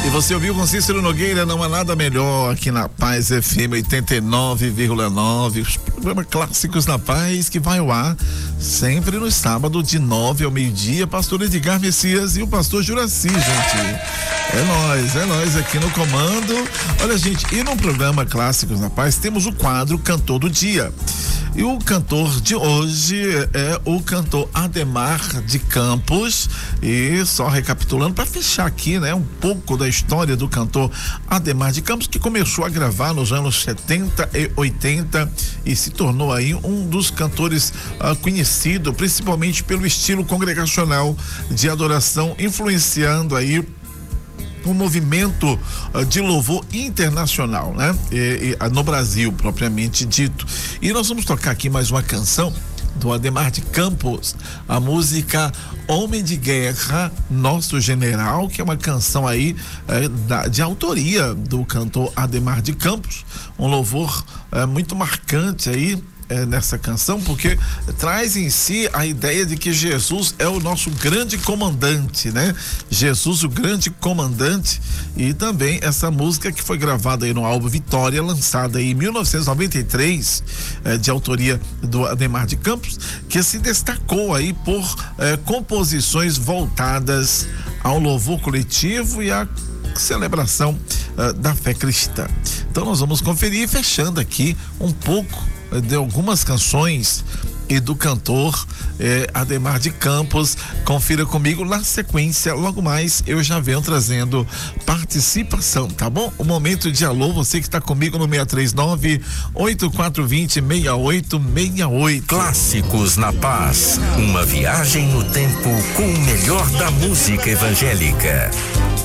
E você ouviu com Cícero Nogueira, Não Há Nada Melhor, aqui na Paz FM 89,9, os programas clássicos na Paz, que vai ao ar sempre no sábado de 9 ao meio-dia. Pastor Edgar Messias e o pastor Juraci, gente. É nós aqui no comando. Olha, gente, e no programa Clássicos na Paz temos o quadro Cantor do Dia. E o cantor de hoje é o cantor Ademar de Campos. E só recapitulando, para fechar aqui, né, um pouco da história do cantor Ademar de Campos, que começou a gravar nos anos 70 e 80 e se tornou aí um dos cantores conhecido, principalmente pelo estilo congregacional de adoração, influenciando aí um movimento de louvor internacional, né? No Brasil, propriamente dito. E nós vamos tocar aqui mais uma canção do Ademar de Campos, a música Homem de Guerra, Nosso General, que é uma canção aí de autoria do cantor Ademar de Campos, um louvor muito marcante aí nessa canção, porque traz em si a ideia de que Jesus é o nosso grande comandante, né? Jesus, o grande comandante. E também essa música que foi gravada aí no álbum Vitória, lançada aí em 1993, de autoria do Ademar de Campos, que se destacou aí por composições voltadas ao louvor coletivo e à celebração da fé cristã. Então nós vamos conferir, fechando aqui um pouco de algumas canções e do cantor Ademar de Campos. Confira comigo na sequência, logo mais eu já venho trazendo participação, tá bom? O momento de alô, você que está comigo no 639-8420-6868. Clássicos na Paz, uma viagem no tempo com o melhor da música evangélica.